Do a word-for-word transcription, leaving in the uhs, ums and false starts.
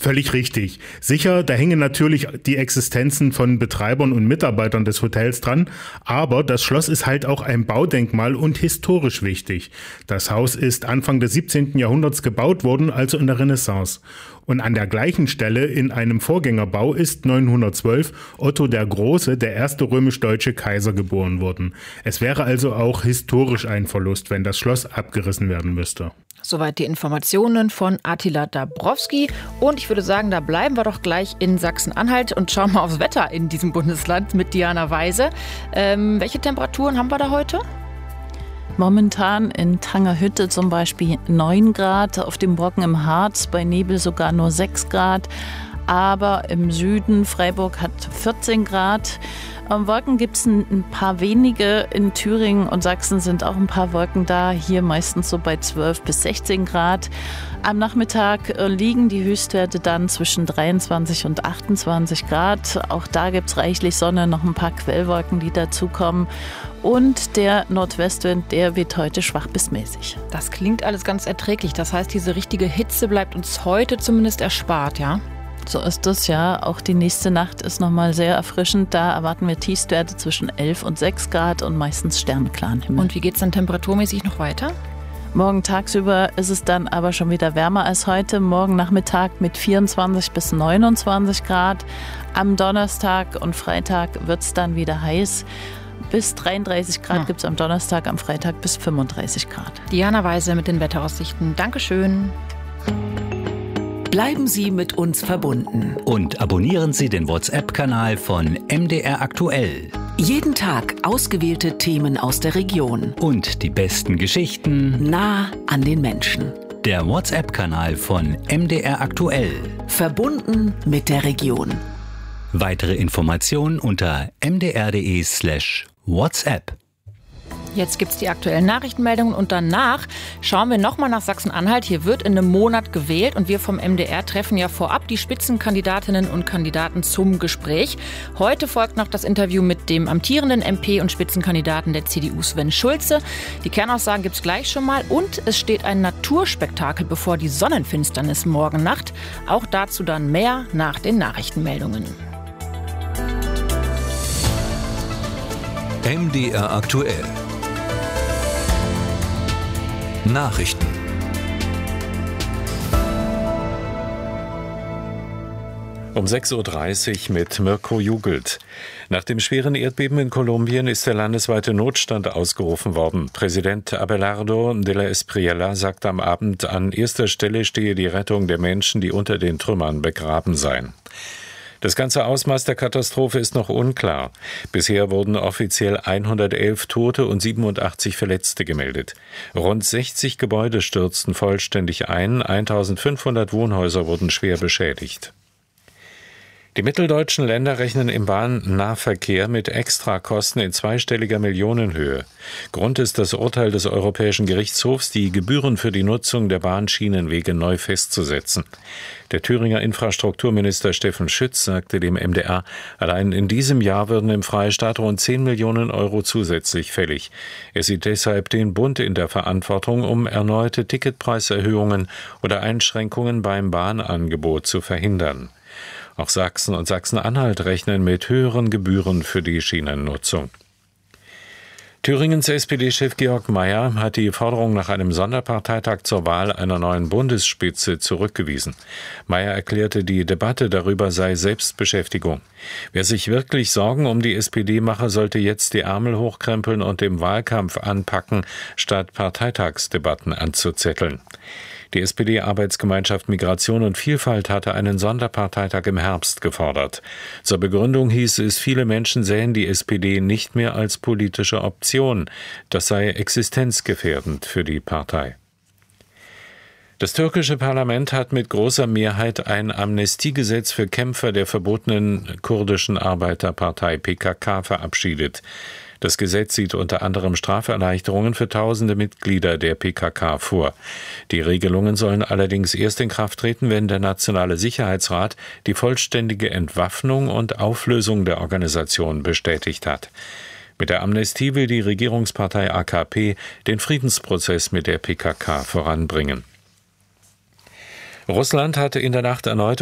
Völlig richtig. Sicher, da hängen natürlich die Existenzen von Betreibern und Mitarbeitern des Hotels dran, aber das Schloss ist halt auch ein Baudenkmal und historisch wichtig. Das Haus ist Anfang des siebzehnten Jahrhunderts gebaut worden, also in der Renaissance. Und an der gleichen Stelle in einem Vorgängerbau ist neunzehnhundertzwölf Otto der Große, der erste römisch-deutsche Kaiser, geboren worden. Es wäre also auch historisch ein Verlust, wenn das Schloss abgerissen werden müsste. Soweit die Informationen von Attila Dabrowski. Und ich würde sagen, da bleiben wir doch gleich in Sachsen-Anhalt und schauen mal aufs Wetter in diesem Bundesland mit Diana Weise. Ähm, welche Temperaturen haben wir da heute? Momentan in Tangerhütte zum Beispiel neun Grad, auf dem Brocken im Harz bei Nebel sogar nur sechs Grad. Aber im Süden, Freiburg hat vierzehn Grad. Wolken gibt es ein paar wenige. In Thüringen und Sachsen sind auch ein paar Wolken da. Hier meistens so bei zwölf bis sechzehn Grad. Am Nachmittag liegen die Höchstwerte dann zwischen dreiundzwanzig und achtundzwanzig Grad. Auch da gibt es reichlich Sonne, noch ein paar Quellwolken, die dazukommen. Und der Nordwestwind, der weht heute schwach bis mäßig. Das klingt alles ganz erträglich. Das heißt, diese richtige Hitze bleibt uns heute zumindest erspart, ja? So ist es, ja. Auch die nächste Nacht ist nochmal sehr erfrischend. Da erwarten wir Tiefstwerte zwischen elf und sechs Grad und meistens sternklaren Himmel. Und wie geht es dann temperaturmäßig noch weiter? Morgen tagsüber ist es dann aber schon wieder wärmer als heute. Morgen Nachmittag mit vierundzwanzig bis neunundzwanzig Grad. Am Donnerstag und Freitag wird es dann wieder heiß. Bis dreiunddreißig Grad ja. Gibt es am Donnerstag, am Freitag bis fünfunddreißig Grad. Diana Weise mit den Wetteraussichten. Dankeschön. Bleiben Sie mit uns verbunden. Und abonnieren Sie den WhatsApp-Kanal von M D R Aktuell. Jeden Tag ausgewählte Themen aus der Region. Und die besten Geschichten nah an den Menschen. Der WhatsApp-Kanal von M D R Aktuell. Verbunden mit der Region. Weitere Informationen unter m d r punkt d e slash WhatsApp. Jetzt gibt es die aktuellen Nachrichtenmeldungen und danach schauen wir nochmal nach Sachsen-Anhalt. Hier wird in einem Monat gewählt und wir vom M D R treffen ja vorab die Spitzenkandidatinnen und Kandidaten zum Gespräch. Heute folgt noch das Interview mit dem amtierenden M P und Spitzenkandidaten der C D U, Sven Schulze. Die Kernaussagen gibt es gleich schon mal und es steht ein Naturspektakel bevor, die Sonnenfinsternis morgen Nacht. Auch dazu dann mehr nach den Nachrichtenmeldungen. M D R Aktuell. Nachrichten. Um sechs Uhr dreißig mit Mirko Jugelt. Nach dem schweren Erdbeben in Kolumbien ist der landesweite Notstand ausgerufen worden. Präsident Abelardo de la Espriella sagte am Abend, an erster Stelle stehe die Rettung der Menschen, die unter den Trümmern begraben seien. Das ganze Ausmaß der Katastrophe ist noch unklar. Bisher wurden offiziell hundertelf Tote und siebenundachtzig Verletzte gemeldet. Rund sechzig Gebäude stürzten vollständig ein, eintausendfünfhundert Wohnhäuser wurden schwer beschädigt. Die mitteldeutschen Länder rechnen im Bahnnahverkehr mit Extrakosten in zweistelliger Millionenhöhe. Grund ist das Urteil des Europäischen Gerichtshofs, die Gebühren für die Nutzung der Bahnschienenwege neu festzusetzen. Der Thüringer Infrastrukturminister Steffen Schütz sagte dem M D R, allein in diesem Jahr würden im Freistaat rund zehn Millionen Euro zusätzlich fällig. Er sieht deshalb den Bund in der Verantwortung, um erneute Ticketpreiserhöhungen oder Einschränkungen beim Bahnangebot zu verhindern. Auch Sachsen und Sachsen-Anhalt rechnen mit höheren Gebühren für die Schienennutzung. Thüringens S P D-Chef Georg Mayer hat die Forderung nach einem Sonderparteitag zur Wahl einer neuen Bundesspitze zurückgewiesen. Mayer erklärte, die Debatte darüber sei Selbstbeschäftigung. Wer sich wirklich Sorgen um die S P D mache, sollte jetzt die Ärmel hochkrempeln und im Wahlkampf anpacken, statt Parteitagsdebatten anzuzetteln. Die S P D-Arbeitsgemeinschaft Migration und Vielfalt hatte einen Sonderparteitag im Herbst gefordert. Zur Begründung hieß es, viele Menschen sähen die S P D nicht mehr als politische Option. Das sei existenzgefährdend für die Partei. Das türkische Parlament hat mit großer Mehrheit ein Amnestiegesetz für Kämpfer der verbotenen kurdischen Arbeiterpartei P K K verabschiedet. Das Gesetz sieht unter anderem Straferleichterungen für tausende Mitglieder der P K K vor. Die Regelungen sollen allerdings erst in Kraft treten, wenn der Nationale Sicherheitsrat die vollständige Entwaffnung und Auflösung der Organisation bestätigt hat. Mit der Amnestie will die Regierungspartei A K P den Friedensprozess mit der P K K voranbringen. Russland hatte in der Nacht erneut